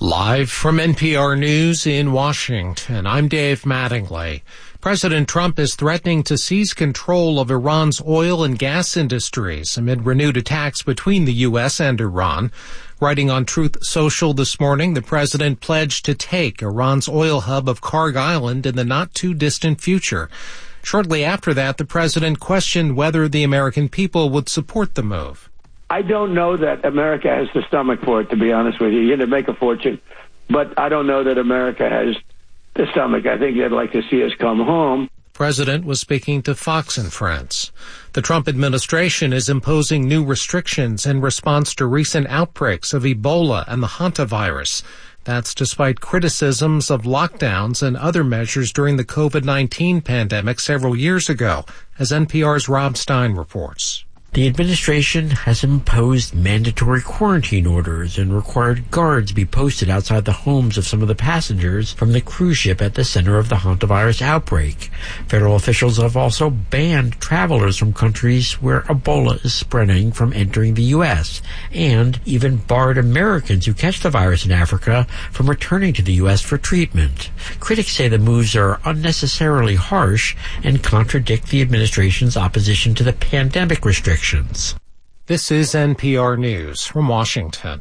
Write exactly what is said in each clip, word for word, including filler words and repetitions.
Live from N P R News in Washington, I'm Dave Mattingly. President Trump is threatening to seize control of Iran's oil and gas industries amid renewed attacks between the U S and Iran. Writing on Truth Social this morning, the president pledged to take Iran's oil hub of Karg Island in the not-too-distant future. Shortly after that, the president questioned whether the American people would support the move. I don't know that America has the stomach for it, to be honest with you. You're going to make a fortune, but I don't know that America has the stomach. I think they'd like to see us come home. The president was speaking to Fox and Friends. The Trump administration is imposing new restrictions in response to recent outbreaks of Ebola and the hantavirus. That's despite criticisms of lockdowns and other measures during the COVID nineteen pandemic several years ago, as N P R's Rob Stein reports. The administration has imposed mandatory quarantine orders and required guards be posted outside the homes of some of the passengers from the cruise ship at the center of the hantavirus outbreak. Federal officials have also banned travelers from countries where Ebola is spreading from entering the U S and even barred Americans who catch the virus in Africa from returning to the U S for treatment. Critics say the moves are unnecessarily harsh and contradict the administration's opposition to the pandemic restrictions. This is N P R News from Washington.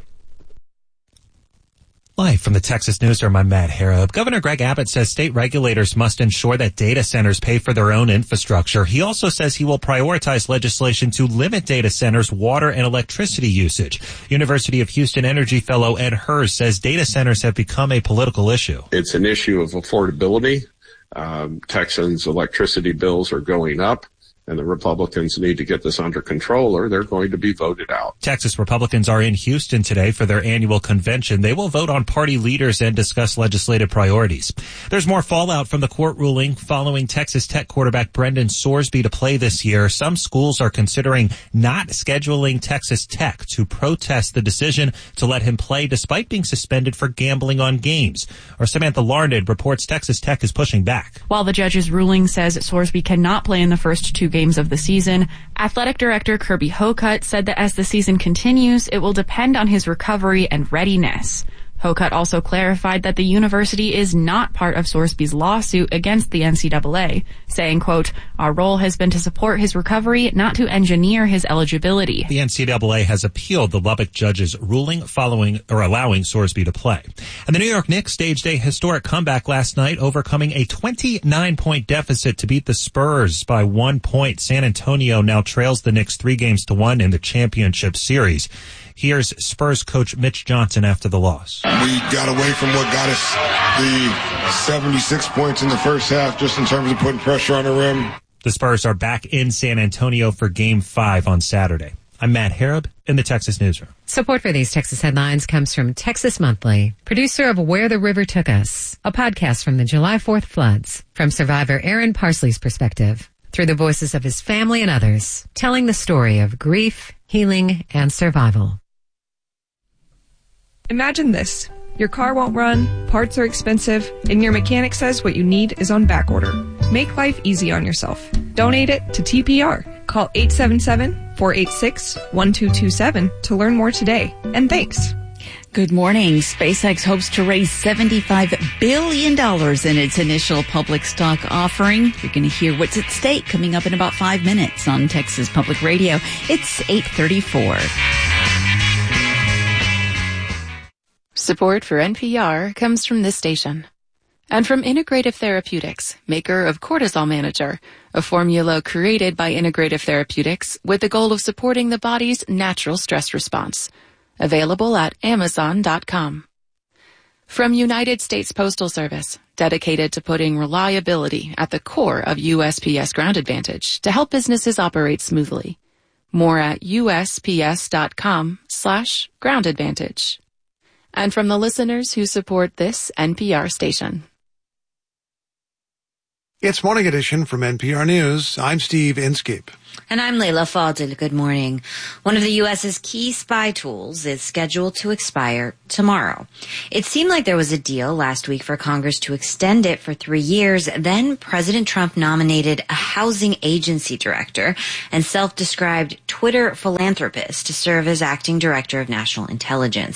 Live from the Texas Newsroom, I'm Matt Harrop. Governor Greg Abbott says state regulators must ensure that data centers pay for their own infrastructure. He also says he will prioritize legislation to limit data centers' water and electricity usage. University of Houston Energy fellow Ed Hers says data centers have become a political issue. It's an issue of affordability. Um, Texans' electricity bills are going up, and the Republicans need to get this under control or they're going to be voted out. Texas Republicans are in Houston today for their annual convention. They will vote on party leaders and discuss legislative priorities. There's more fallout from the court ruling following Texas Tech quarterback Brendan Sorsby to play this year. Some schools are considering not scheduling Texas Tech to protest the decision to let him play despite being suspended for gambling on games. Our Samantha Larned reports Texas Tech is pushing back. While the judge's ruling says Sorsby cannot play in the first two games of the season, athletic director Kirby Hocutt said that as the season continues, it will depend on his recovery and readiness. Hocutt also clarified that the university is not part of Sorsby's lawsuit against the N C double A, saying, quote, "Our role has been to support his recovery, not to engineer his eligibility." The N C double A has appealed the Lubbock judge's ruling following or allowing Sorsby to play. And the New York Knicks staged a historic comeback last night, overcoming a twenty-nine point deficit to beat the Spurs by one point. San Antonio now trails the Knicks three games to one in the championship series. Here's Spurs coach Mitch Johnson after the loss. We got away from what got us the seventy-six points in the first half, just in terms of putting pressure on the rim. The Spurs are back in San Antonio for Game five on Saturday. I'm Matt Harrop in the Texas Newsroom. Support for these Texas headlines comes from Texas Monthly, producer of Where the River Took Us, a podcast from the July fourth floods, from survivor Aaron Parsley's perspective, through the voices of his family and others, telling the story of grief, healing, and survival. Imagine this. Your car won't run, parts are expensive, and your mechanic says what you need is on back order. Make life easy on yourself. Donate it to T P R. Call eight seven seven, four eight six, one two two seven to learn more today. And thanks. Good morning. SpaceX hopes to raise seventy-five billion dollars in its initial public stock offering. You're going to hear what's at stake coming up in about five minutes on Texas Public Radio. It's eight thirty-four. Support for N P R comes from this station. And from Integrative Therapeutics, maker of Cortisol Manager, a formula created by Integrative Therapeutics with the goal of supporting the body's natural stress response. Available at amazon dot com. From United States Postal Service, dedicated to putting reliability at the core of U S P S Ground Advantage to help businesses operate smoothly. More at U S P S dot com slash ground advantage. And from the listeners who support this N P R station. It's Morning Edition from N P R News. I'm Steve Inskeep. And I'm Layla Fadil. Good morning. One of the U S's key spy tools is scheduled to expire tomorrow. It seemed like there was a deal last week for Congress to extend it for three years. Then President Trump nominated a housing agency director and self-described Twitter philanthropist to serve as acting director of national intelligence.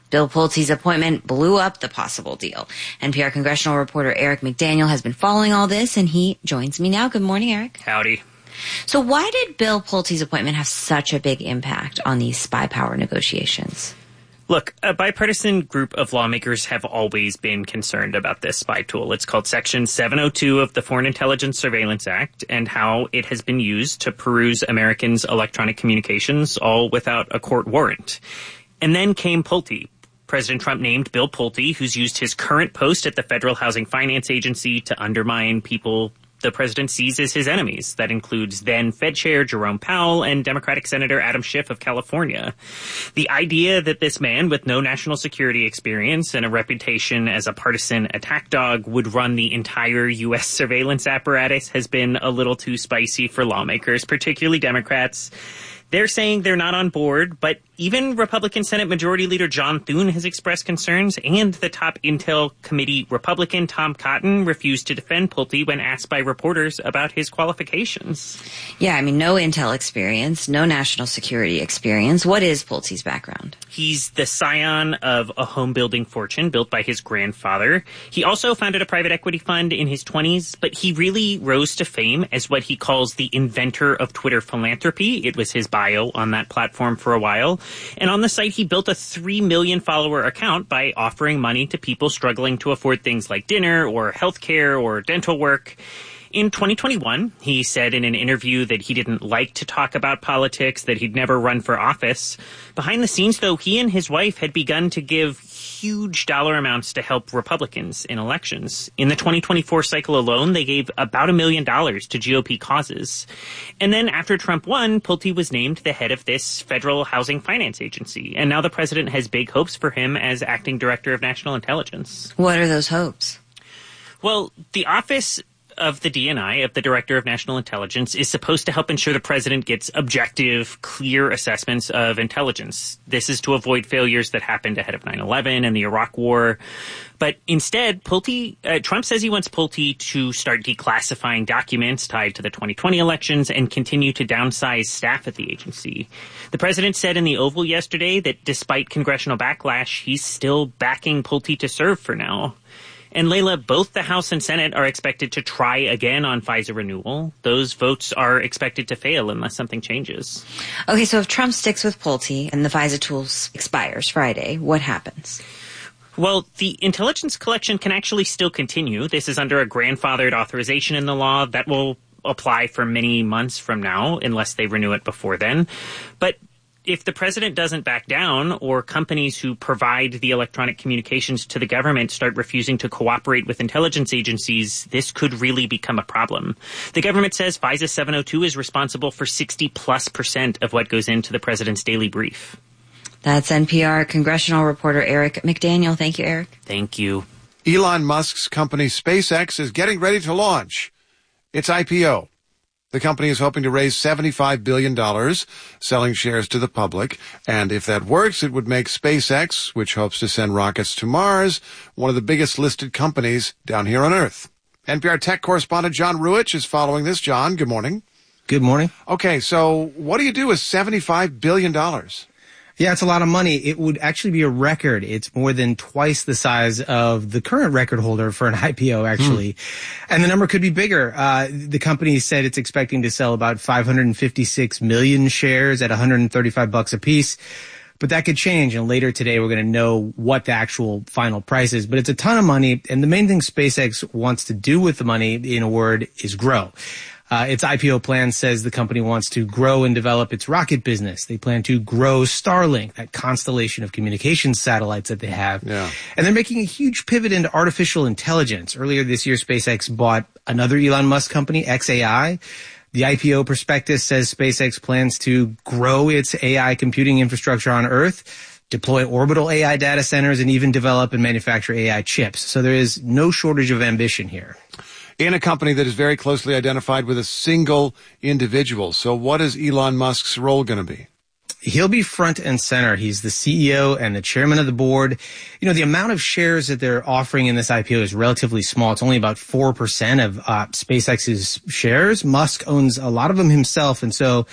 Bill Pulte's appointment blew up the possible deal. N P R congressional reporter Eric McDaniel has been following all this, and he joins me now. Good morning, Eric. Howdy. So why did Bill Pulte's appointment have such a big impact on these spy power negotiations? Look, a bipartisan group of lawmakers have always been concerned about this spy tool. It's called Section seven oh two of the Foreign Intelligence Surveillance Act, and how it has been used to peruse Americans' electronic communications, all without a court warrant. And then came Pulte. President Trump named Bill Pulte, who's used his current post at the Federal Housing Finance Agency to undermine people the president sees as his enemies. That includes then Fed Chair Jerome Powell and Democratic Senator Adam Schiff of California. The idea that this man with no national security experience and a reputation as a partisan attack dog would run the entire U S surveillance apparatus has been a little too spicy for lawmakers, particularly Democrats. They're saying they're not on board, but even Republican Senate Majority Leader John Thune has expressed concerns, and the top Intel Committee Republican Tom Cotton refused to defend Pulte when asked by reporters about his qualifications. Yeah, I mean, no Intel experience, no national security experience. What is Pulte's background? He's the scion of a home building fortune built by his grandfather. He also founded a private equity fund in his twenties, but he really rose to fame as what he calls the inventor of Twitter philanthropy. It was his bio on that platform for a while. And on the site, he built a three million follower account by offering money to people struggling to afford things like dinner or healthcare or dental work. In twenty twenty-one, he said in an interview that he didn't like to talk about politics, that he'd never run for office. Behind the scenes, though, he and his wife had begun to give huge dollar amounts to help Republicans in elections. In the twenty twenty-four cycle alone, they gave about a million dollars to G O P causes. And then after Trump won, Pulte was named the head of this Federal Housing Finance Agency. And now the president has big hopes for him as acting director of national intelligence. What are those hopes? Well, the office of the D N I, of the Director of National Intelligence, is supposed to help ensure the president gets objective, clear assessments of intelligence. This is to avoid failures that happened ahead of nine eleven and the Iraq War. But instead, Pulte, uh, Trump says he wants Pulte to start declassifying documents tied to the twenty twenty elections and continue to downsize staff at the agency. The president said in the Oval yesterday that despite congressional backlash, he's still backing Pulte to serve for now. And Layla, both the House and Senate are expected to try again on FISA renewal. Those votes are expected to fail unless something changes. Okay, so if Trump sticks with Pulte and the FISA tool expires Friday, what happens? Well, the intelligence collection can actually still continue. This is under a grandfathered authorization in the law that will apply for many months from now, unless they renew it before then. But if the president doesn't back down, or companies who provide the electronic communications to the government start refusing to cooperate with intelligence agencies, this could really become a problem. The government says FISA seven oh two is responsible for sixty plus percent of what goes into the president's daily brief. That's N P R congressional reporter Eric McDaniel. Thank you, Eric. Thank you. Elon Musk's company SpaceX is getting ready to launch its I P O. The company is hoping to raise seventy-five billion dollars, selling shares to the public. And if that works, it would make SpaceX, which hopes to send rockets to Mars, one of the biggest listed companies down here on Earth. N P R tech correspondent John Ruich is following this. John, good morning. Good morning. Okay, so what do you do with seventy-five billion dollars? Yeah, it's a lot of money. It would actually be a record. It's more than twice the size of the current record holder for an I P O, actually. Mm. And the number could be bigger. Uh, the company said it's expecting to sell about five hundred fifty-six million shares at one hundred thirty-five bucks a piece. But that could change, and later today we're going to know what the actual final price is. But it's a ton of money, and the main thing SpaceX wants to do with the money, in a word, is grow. Uh, its I P O plan says the company wants to grow and develop its rocket business. They plan to grow Starlink, that constellation of communications satellites that they have. Yeah. And they're making a huge pivot into artificial intelligence. Earlier this year, SpaceX bought another Elon Musk company, X A I. The I P O prospectus says SpaceX plans to grow its A I computing infrastructure on Earth, deploy orbital A I data centers, and even develop and manufacture A I chips. So there is no shortage of ambition here. In a company that is very closely identified with a single individual. So what is Elon Musk's role going to be? He'll be front and center. He's the C E O and the chairman of the board. You know, the amount of shares that they're offering in this I P O is relatively small. It's only about four percent of uh, SpaceX's shares. Musk owns a lot of them himself. And so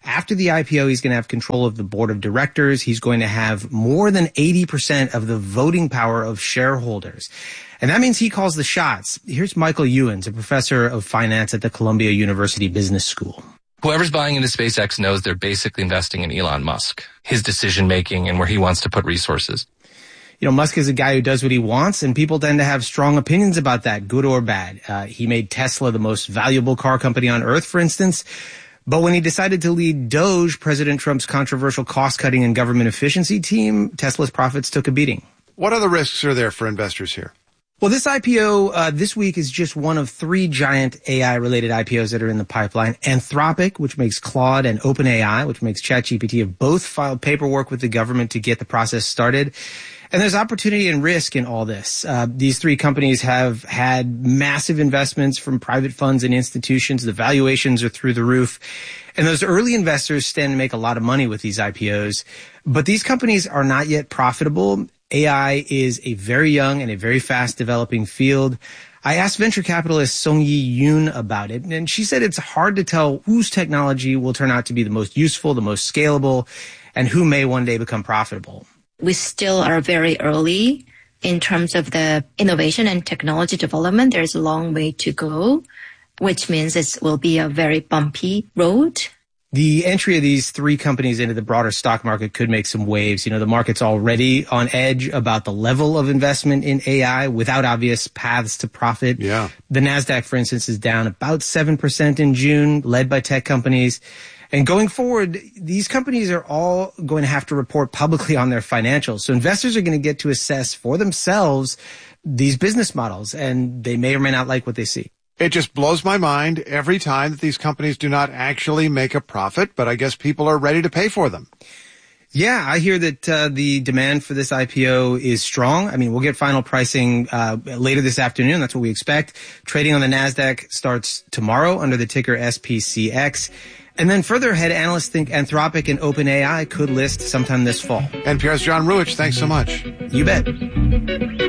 After the I P O, he's going to have control of the board of directors. He's going to have more than eighty percent of the voting power of shareholders. And that means he calls the shots. Here's Michael Ewens, a professor of finance at the Columbia University Business School. Whoever's buying into SpaceX knows they're basically investing in Elon Musk, his decision-making and where he wants to put resources. You know, Musk is a guy who does what he wants, and people tend to have strong opinions about that, good or bad. Uh, he made Tesla the most valuable car company on Earth, for instance. But when he decided to lead Doge, President Trump's controversial cost-cutting and government efficiency team, Tesla's profits took a beating. What other risks are there for investors here? Well, this I P O uh, this week is just one of three giant A I-related I P Os that are in the pipeline. Anthropic, which makes Claude, and OpenAI, which makes ChatGPT, have both filed paperwork with the government to get the process started. And there's opportunity and risk in all this. Uh, these three companies have had massive investments from private funds and institutions. The valuations are through the roof. And those early investors stand to make a lot of money with these I P Os. But these companies are not yet profitable. A I is a very young and a very fast developing field. I asked venture capitalist Song-Yi Yoon about it, and she said it's hard to tell whose technology will turn out to be the most useful, the most scalable, and who may one day become profitable. We still are very early in terms of the innovation and technology development. There's a long way to go, which means it will be a very bumpy road. The entry of these three companies into the broader stock market could make some waves. You know, the market's already on edge about the level of investment in A I without obvious paths to profit. Yeah. The NASDAQ, for instance, is down about seven percent in June, led by tech companies. And going forward, these companies are all going to have to report publicly on their financials. So investors are going to get to assess for themselves these business models, and they may or may not like what they see. It just blows my mind every time that these companies do not actually make a profit, but I guess people are ready to pay for them. Yeah, I hear that uh, the demand for this I P O is strong. I mean, we'll get final pricing uh, later this afternoon. That's what we expect. Trading on the NASDAQ starts tomorrow under the ticker S P C X. And then further ahead, analysts think Anthropic and OpenAI could list sometime this fall. N P R's John Ruwitch, thanks so much. You bet.